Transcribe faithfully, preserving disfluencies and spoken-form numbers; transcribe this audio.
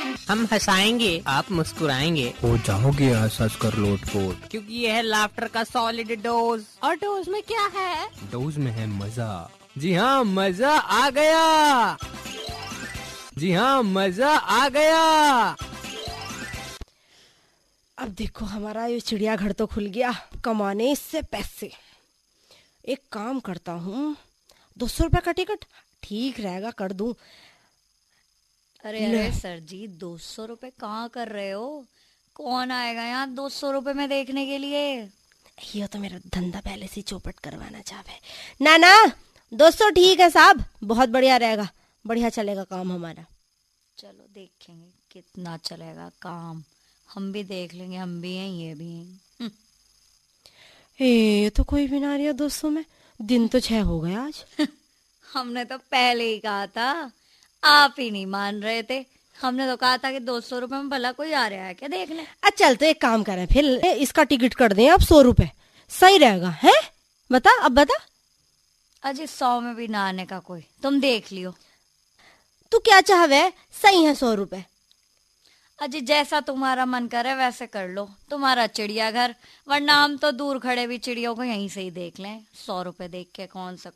हम हंसाएंगे, आप मुस्कुराएंगे, हो जाओगे हंस हंस कर लोटपोट, क्योंकि यह है लाफ्टर का सॉलिड डोज। और डोज में क्या है? डोज में है मजा। जी हाँ, मजा आ गया। जी हाँ, मजा आ गया। अब देखो हमारा ये चिड़ियाघर तो खुल गया, कमाने इससे पैसे। एक काम करता हूँ, दो सौ रुपये का टिकट ठीक रहेगा, कर दूं। अरे अरे सर जी, दो सौ रुपये कहाँ कर रहे हो? कौन आएगा यहाँ दो सौ रुपये में देखने के लिए? ये तो मेरा धंधा पहले से चौपट करवाना चाहे। ना ना, दो सौ ठीक है साहब, बहुत बढ़िया रहेगा, बढ़िया चलेगा काम हमारा। चलो देखेंगे कितना चलेगा काम, हम भी देख लेंगे, हम भी हैं ये भी हैं। ये तो कोई भी ना रही है दो सौ में, दिन तो छह हो गया आज। हमने तो पहले ही कहा था, आप ही नहीं मान रहे थे। हमने तो कहा था कि दो सौ रुपए में भला कोई आ रहा है क्या देखने। अच्छा चल, तो एक काम करें फिर, इसका टिकट कर दें आप सौ रुपए, सही रहेगा है? बता अब बता। अजी सौ में भी ना आने का कोई, तुम देख लियो। तू क्या चाहवे? सही है सौ रुपए। अजी जैसा तुम्हारा मन करे वैसे कर लो, तुम्हारा चिड़ियाघर, वरना हम तो दूर खड़े भी चिड़ियों को यहीं से ही देख लें। सौ रुपए देख के कौन सा